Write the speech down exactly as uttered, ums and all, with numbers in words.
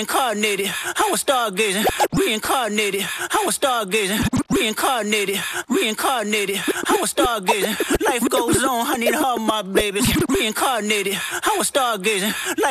Reincarnated, I was stargazing. Reincarnated, I was stargazing. Reincarnated, reincarnated, I was stargazing. Life goes on, I need all my babies. Reincarnated, I was stargazing. Life